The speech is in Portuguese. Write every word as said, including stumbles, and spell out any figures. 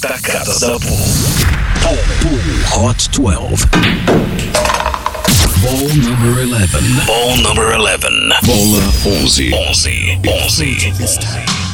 Tacadas da Pool. Pool Hot doze. Ball number eleven. Ball number eleven. Bola onze. onze. onze.